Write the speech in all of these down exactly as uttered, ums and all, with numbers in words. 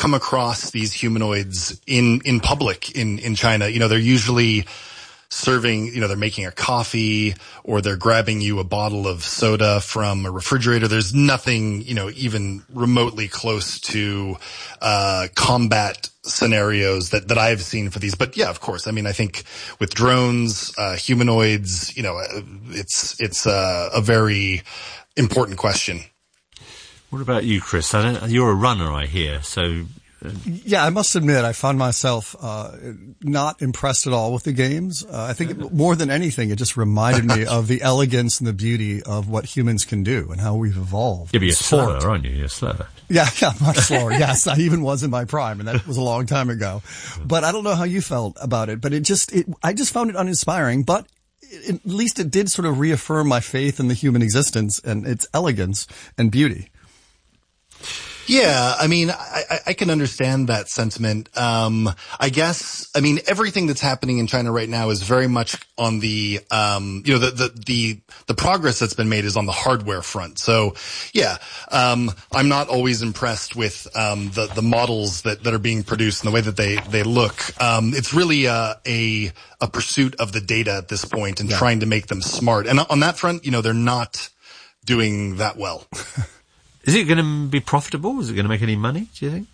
come across these humanoids in, in public in, in China, you know, they're usually serving, you know, they're making a coffee or they're grabbing you a bottle of soda from a refrigerator. There's nothing, you know, even remotely close to, uh, combat scenarios that, that I've seen for these. But yeah, of course. I mean, I think with drones, uh, humanoids, you know, it's, it's, uh, a very important question. What about you, Chris? I don't, you're a runner, I hear, so... Yeah, I must admit, I found myself uh not impressed at all with the games. Uh, I think it, more than anything, it just reminded me of the elegance and the beauty of what humans can do and how we've evolved. Yeah, but you're slower, aren't you? You're slower. Yeah, yeah, much slower. Yes, I even was in my prime, and that was a long time ago. But I don't know how you felt about it, but it just, it, I just found it uninspiring, but it, at least it did sort of reaffirm my faith in the human existence and its elegance and beauty. Yeah, I mean, I, I can understand that sentiment. Um, I guess, I mean, everything that's happening in China right now is very much on the, um, you know, the, the, the, the progress that's been made is on the hardware front. So, yeah, um, I'm not always impressed with, um, the, the models that, that are being produced and the way that they, they look. Um, it's really, uh, a, a pursuit of the data at this point and yeah. trying to make them smart. And on that front, you know, they're not doing that well. Is it going to be profitable? Is it going to make any money, do you think?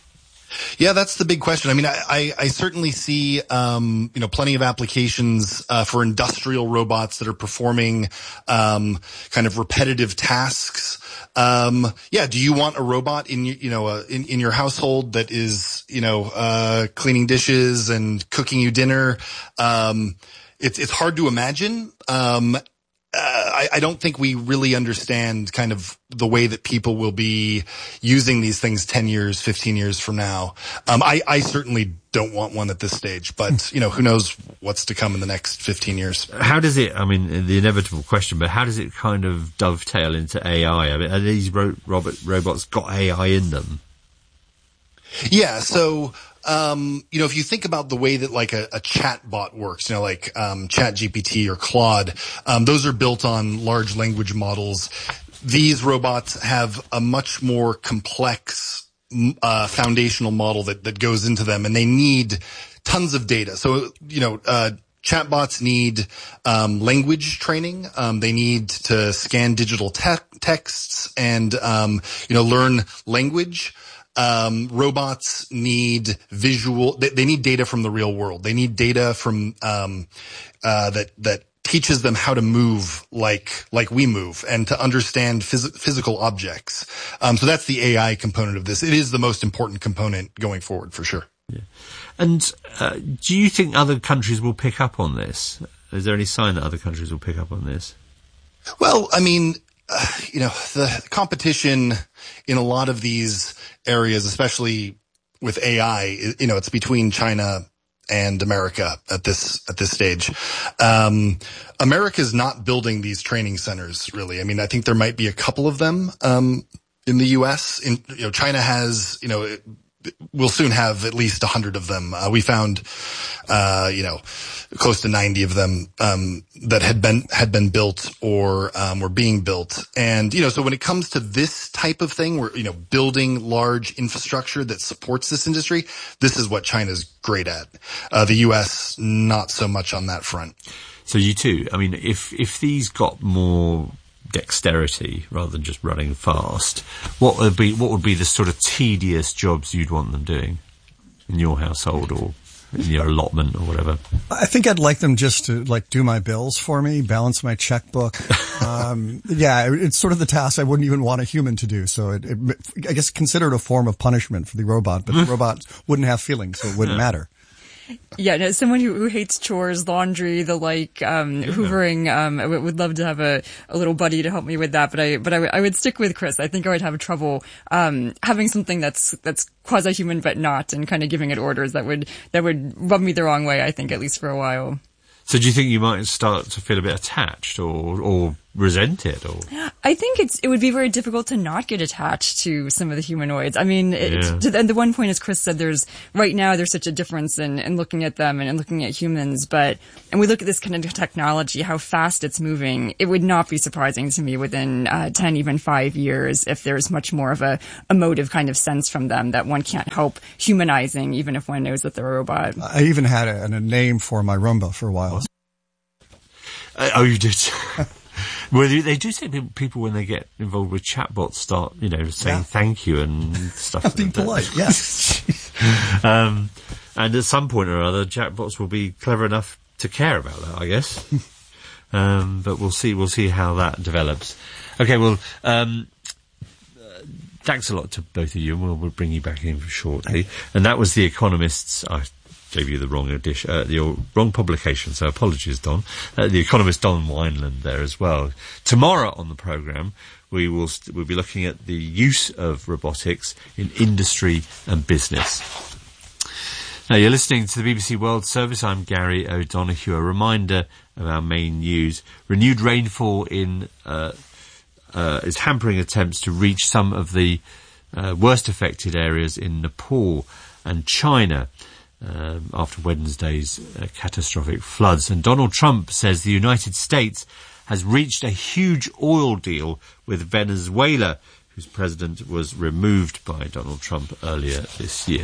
Yeah, that's the big question. I mean, I, I, I certainly see, um, you know, plenty of applications, uh, for industrial robots that are performing, um, kind of repetitive tasks. Um, yeah, do you want a robot in, you know, uh, in, in your household that is, you know, uh, cleaning dishes and cooking you dinner? Um, it's, it's hard to imagine. Um, Uh, I, I don't think we really understand kind of the way that people will be using these things ten years, fifteen years from now. Um, I, I certainly don't want one at this stage, but, you know, who knows what's to come in the next fifteen years. How does it, I mean, the inevitable question, but how does it kind of dovetail into A I? I mean, are these ro- robot, robots got A I in them? Yeah, so... Um, you know, if you think about the way that like a, a chat bot works, you know, like, um, ChatGPT or Claude, um, those are built on large language models. These robots have a much more complex, uh, foundational model that, that goes into them, and they need tons of data. So, you know, uh, chatbots need, um, language training. Um, they need to scan digital te- texts and, um, you know, learn language. Um, robots need visual, they, they need data from the real world. They need data from, um, uh, that, that teaches them how to move like, like we move and to understand phys- physical objects. Um, so that's the A I component of this. It is the most important component going forward for sure. Yeah. And, uh, do you think other countries will pick up on this? Is there any sign that other countries will pick up on this? Well, I mean, uh, you know, the competition in a lot of these areas, especially with A I, you know, it's between China and America at this, at this stage. Um, America's not building these training centers, really. I mean, I think there might be a couple of them, um, in the U S. In, you know, China has, you know, it, we'll soon have at least a hundred of them. Uh, we found, uh, you know, close to ninety of them, um, that had been, had been built or, um, were being built. And, you know, so when it comes to this type of thing, where, you know, building large infrastructure that supports this industry, this is what China's great at. Uh, the U S, not so much on that front. So you too, I mean, if, if these got more dexterity rather than just running fast, what would be what would be the sort of tedious jobs you'd want them doing in your household or in your allotment or whatever? I think I'd like them just to like do my bills for me, balance my checkbook. um, yeah, it's sort of the task I wouldn't even want a human to do. So it, it I guess consider it a form of punishment for the robot, but the robot wouldn't have feelings, so it wouldn't matter. Yeah, no, someone who, who hates chores, laundry, the like, um, hoovering, um, I w- would love to have a, a little buddy to help me with that, but I, but I, w- I would stick with Chris. I think I would have trouble, um, having something that's, that's quasi-human but not, and kind of giving it orders that would, that would rub me the wrong way, I think, at least for a while. So do you think you might start to feel a bit attached or, or resent it, or I think it's it would be very difficult to not get attached to some of the humanoids. I mean, it, Yeah. to, and the one point, as Chris said, there's right now there's such a difference in, in looking at them and, and looking at humans. But and we look at this kind of technology, how fast it's moving. It would not be surprising to me within uh, ten, even five years, if there's much more of a emotive kind of sense from them that one can't help humanizing, even if one knows that they're a robot. I even had a, a name for my Roomba for a while. uh, oh, you did. Well, they, they do say people, people when they get involved with chatbots start, you know, saying Yeah. thank you and stuff. Being like that. polite, yes. Um, and at some point or other, chatbots will be clever enough to care about that, I guess. um, but we'll see. We'll see how that develops. Okay. Well, um, uh, thanks a lot to both of you, and we'll, we'll bring you back in shortly. And that was The Economist's. I gave you the wrong edition, uh, the wrong publication, so apologies, Don. Uh, the Economist Don Wineland there as well. Tomorrow on the programme, we will st- we'll be looking at the use of robotics in industry and business. Now, you're listening to the B B C World Service. I'm Gary O'Donoghue. A reminder of our main news. Renewed rainfall in uh, uh, is hampering attempts to reach some of the uh, worst affected areas in Nepal and China. Um, after Wednesday's uh, catastrophic floods. And Donald Trump says the United States has reached a huge oil deal with Venezuela, whose president was removed by Donald Trump earlier this year.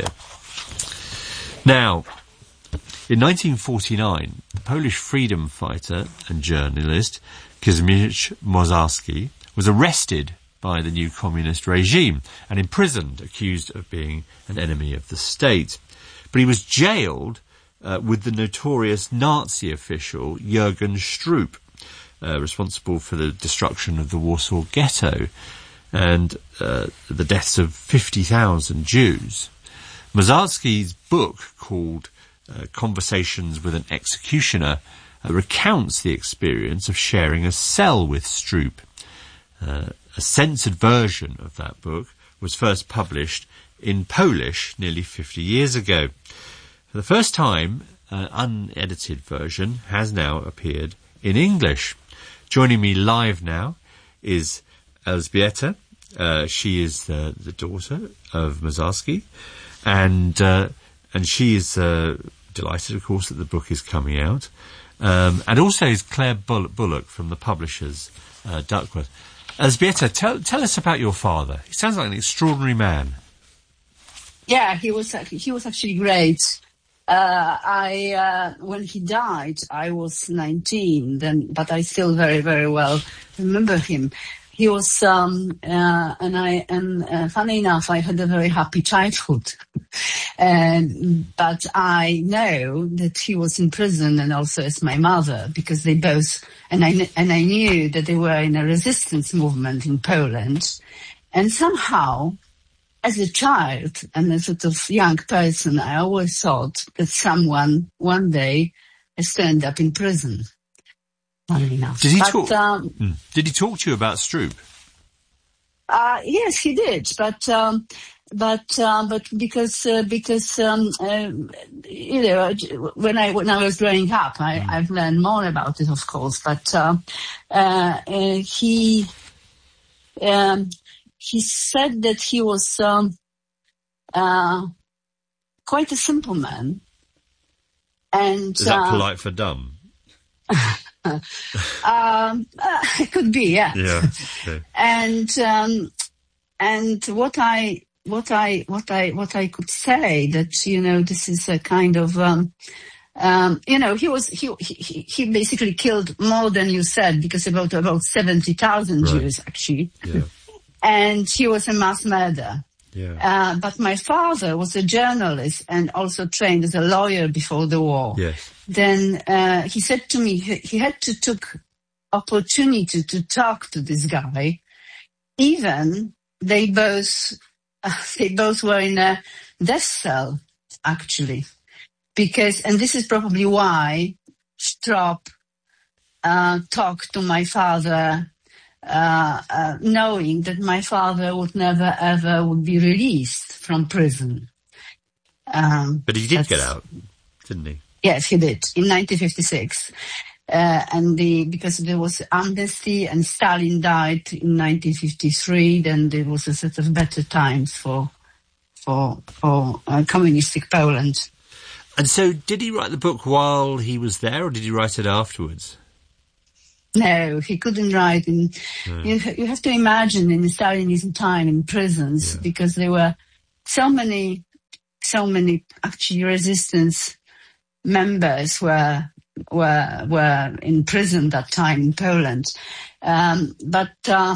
Now, in nineteen forty-nine, the Polish freedom fighter and journalist Kazimierz Mozarsky was arrested by the new communist regime and imprisoned, accused of being an enemy of the state. But he was jailed uh, with the notorious Nazi official Jürgen Stroop, uh, responsible for the destruction of the Warsaw Ghetto and uh, the deaths of fifty thousand Jews. Mozarsky's book, called uh, Conversations with an Executioner, uh, recounts the experience of sharing a cell with Stroop. Uh, a censored version of that book was first published in Polish nearly fifty years ago. For the first time, an unedited version has now appeared in English. Joining me live now is Elżbieta. Uh, she is the, the daughter of Mozarsky, and uh, and she is uh, delighted, of course, that the book is coming out. Um, and also is Claire Bull- Bullock from the publishers, uh, Duckworth. Elżbieta, tell, tell us about your father. He sounds like an extraordinary man. Yeah, he was he was actually great. Uh, I uh, when he died, I was nineteen then, but I still very very well remember him. He was, um, uh, and I and uh, funny enough, I had a very happy childhood. and but I know that he was in prison, and also as my mother, because they both and I kn- and I knew that they were in a resistance movement in Poland, and somehow, as a child and a sort of young person, I always thought that someone one day has to end up in prison. Funny enough. Did he but, talk? Um, Hmm. Did he talk to you about Stroop? uh, yes, he did, but um, but uh, but because uh, because um, uh, you know when I when I was growing up, I, Mm. I've learned more about it, of course. But uh, uh, uh, he. Um, He said that he was um, uh, quite a simple man. And, Is that uh, polite for dumb? um, uh, it could be, yeah. Yeah. Okay. And um, and what I what I what I what I could say that you know this is a kind of um, um, you know he was he, he he basically killed more than you said, because about about seventy thousand Right. Jews actually. Yeah. And he was a mass murderer. Yeah. Uh, but my father was a journalist and also trained as a lawyer before the war. Yes. Then uh, he said to me he, he had to took opportunity to talk to this guy. Even they both uh, they both were in a death cell actually, because and this is probably why Stroop uh, talked to my father. Uh, uh, knowing that my father would never ever would be released from prison. Um, But he did get that's- out, didn't he? Yes, he did in nineteen fifty-six. Uh, and the, because there was amnesty and Stalin died in nineteen fifty-three, then there was a sort of better times for, for, for uh, communistic Poland. And so did he write the book while he was there, or did he write it afterwards? No, he couldn't write in, No. you, you have to imagine in the Stalinism time in prisons, Yeah. because there were so many, so many actually resistance members were, were, were in prison that time in Poland. Um, but, uh,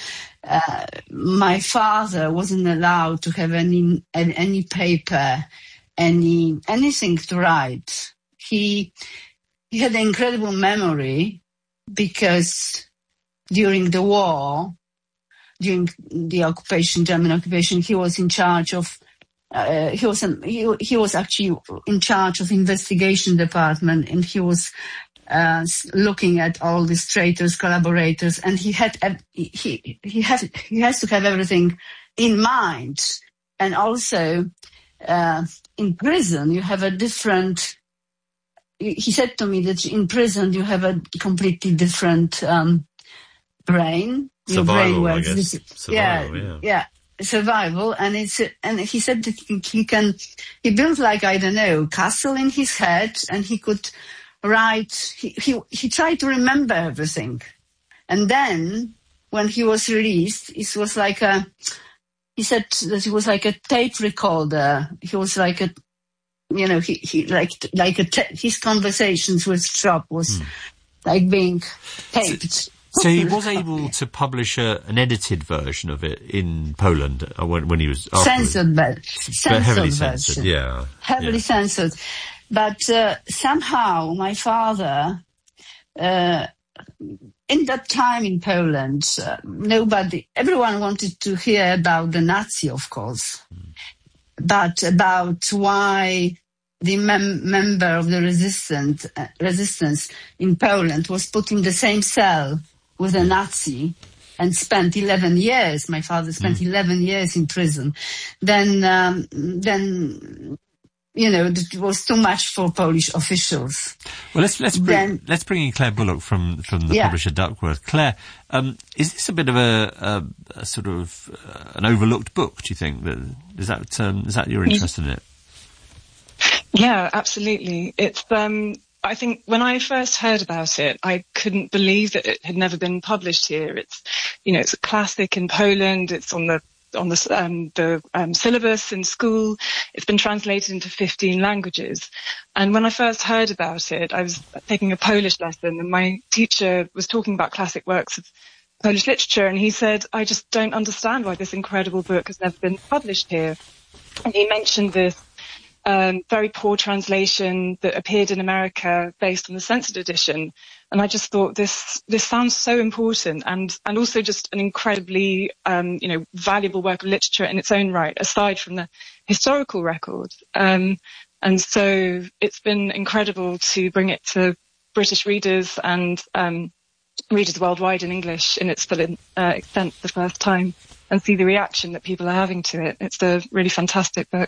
uh, my father wasn't allowed to have any, any paper, any, anything to write. He, he had an incredible memory, because during the war, during the occupation, German occupation, he was in charge of, uh, he was, an, he, he was actually in charge of investigation department, and he was, uh, looking at all these traitors, collaborators, and he had, he, he has, he has to have everything in mind. And also, uh, in prison, you have a different, he said to me that in prison you have a completely different um, brain. Your Survival, brain I works. guess. This, Survival, yeah, yeah. yeah, survival. And it's and he said that he, he can. He built like I don't know castle in his head, and he could write. He he he tried to remember everything, and then when he was released, it was like a. He said that it was like a tape recorder. He was like a. You know, he, he like, like a te- his conversations with Trump was mm. like being taped. So, so he was able to publish a, an edited version of it in Poland uh, when, when he was censored, but censored heavily version. censored, yeah, heavily yeah. censored. But uh, somehow my father, uh, in that time in Poland, uh, nobody, everyone wanted to hear about the Nazi, of course, mm. but about why. The mem- member of the resistance, uh, resistance in Poland was put in the same cell with a Nazi and spent eleven years. My father spent mm. eleven years in prison. Then, um, then, you know, it was too much for Polish officials. Well, let's let's bring, then, let's bring in Claire Bullock from from the yeah. publisher Duckworth. Claire, um, is this a bit of a, a, a sort of uh, an overlooked book? Do you think that is that um, is that your interest in it? Yeah, absolutely. It's, um, I think when I first heard about it, I couldn't believe that it had never been published here. It's, you know, it's a classic in Poland. It's on the, on the, um, the, um, syllabus in school. It's been translated into fifteen languages. And when I first heard about it, I was taking a Polish lesson, and my teacher was talking about classic works of Polish literature. And he said, I just don't understand why this incredible book has never been published here. And he mentioned this Um, very poor translation that appeared in America based on the censored edition. And I just thought this, this sounds so important, and, and also just an incredibly, um, you know, valuable work of literature in its own right, aside from the historical record. Um, and so it's been incredible to bring it to British readers and, um, readers worldwide in English in its full uh, extent the first time, and see the reaction that people are having to it. It's a really fantastic book.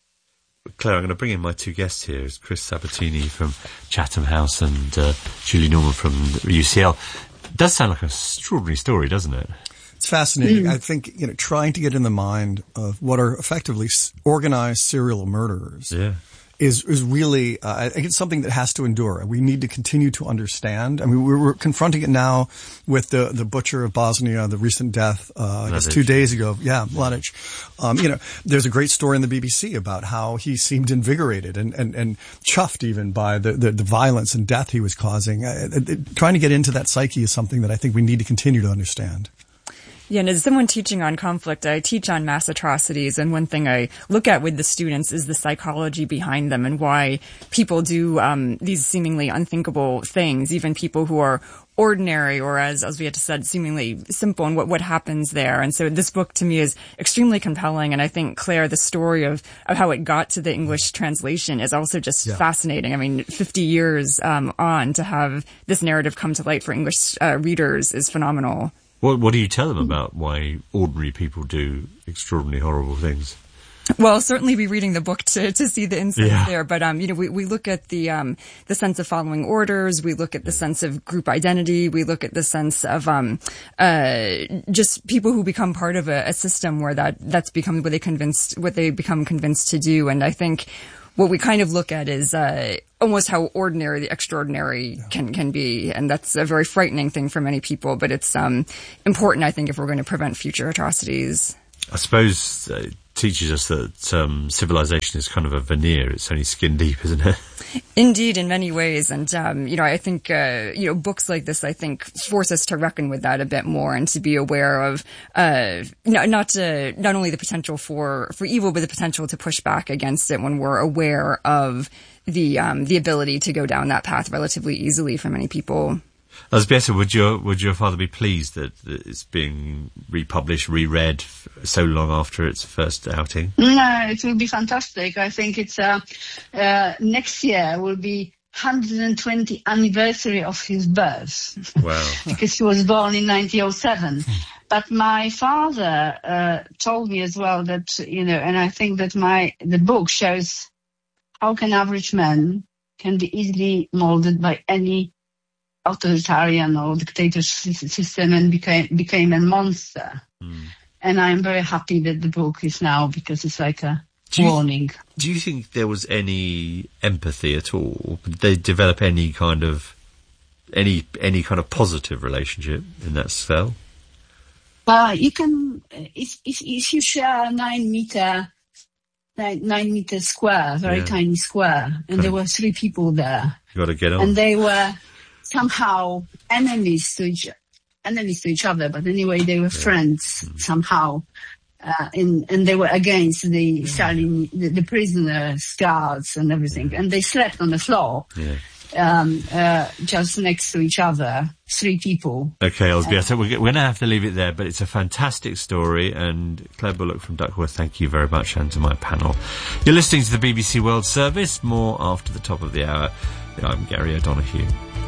Claire, I'm going to bring in my two guests here. It's Chris Sabatini from Chatham House and uh, Julie Norman from U C L. It does sound like an extraordinary story, doesn't it? It's fascinating. Mm. I think, you know, trying to get in the mind of what are effectively organized serial murderers. Yeah. Is, is really, uh, I think it's something that has to endure. We need to continue to understand. I mean, we're, we're confronting it now with the, the butcher of Bosnia, the recent death, uh, I guess two days ago. Yeah, Mladic. Um, you know, there's a great story in the B B C about how he seemed invigorated and, and, and chuffed even by the, the, the violence and death he was causing. Uh, it, trying to get into that psyche is something that I think we need to continue to understand. Yeah, and as someone teaching on conflict, I teach on mass atrocities, and one thing I look at with the students is the psychology behind them and why people do um, these seemingly unthinkable things, even people who are ordinary or, as as we had said, seemingly simple, and what, what happens there. And so this book to me is extremely compelling, and I think, Claire, the story of, of how it got to the English translation is also just yeah. fascinating. I mean, fifty years um, on to have this narrative come to light for English uh, readers is phenomenal. What, what do you tell them about why ordinary people do extraordinarily horrible things? Well, I'll certainly be reading the book to, to see the insights Yeah. there. But, um, you know, we, we look at the, um, the sense of following orders. We look at the sense of group identity. We look at the sense of, um, uh, just people who become part of a, a system where that, that's become what they convinced, what they become convinced to do. And I think what we kind of look at is, uh, almost how ordinary the extraordinary can, can be. And that's a very frightening thing for many people, but it's, um, important, I think, if we're going to prevent future atrocities. I suppose uh, it teaches us that um, civilization is kind of a veneer. It's only skin deep, isn't it? Indeed, in many ways. And, um, you know, I think, uh, you know, books like this, I think, force us to reckon with that a bit more and to be aware of, uh, not, not to, not only the potential for, for evil, but the potential to push back against it when we're aware of the, um, the ability to go down that path relatively easily for many people. Elżbieta, would your would your father be pleased that that it's being republished, reread f- so long after its first outing? No, it will be fantastic. I think it's uh, uh, next year will be one hundred twentieth anniversary of his birth. Wow. Because he was born in nineteen oh seven. But my father uh, told me as well that, you know, and I think that my the book shows how can average man can be easily molded by any authoritarian or dictatorship system and became became a monster. Mm. And I'm very happy that the book is now, because it's like a do you, warning. Do you think there was any empathy at all? Did they develop any kind of any any kind of positive relationship in that cell? Uh, you can if if, if you share a nine meter nine, nine meter square, very yeah. tiny square, and kind there of, were three people there. You got to get on. And they were somehow enemies to each enemies to each other, but anyway, they were yeah. friends mm. somehow, uh, in, and they were against the yeah. Stalin, the, the prisoners, guards, and everything, yeah. and they slept on the floor, yeah. um, uh, just next to each other, three people. Okay, Elżbieta, uh, we're going to have to leave it there, but it's a fantastic story, and Claire Bullock from Duckworth, thank you very much, and to my panel. You're listening to the B B C World Service. More after the top of the hour. I'm Gary O'Donoghue.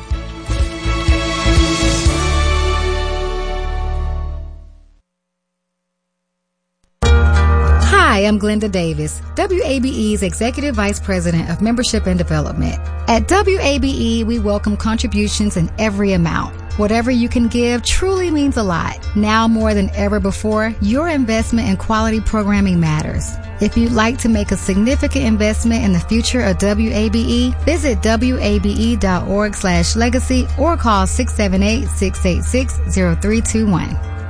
Hi, I'm Glenda Davis, W A B E's Executive Vice President of Membership and Development. At W A B E, we welcome contributions in every amount. Whatever you can give truly means a lot. Now more than ever before, your investment in quality programming matters. If you'd like to make a significant investment in the future of W A B E, visit W A B E dot org slash legacy or call six seven eight, six eight six, zero three two one.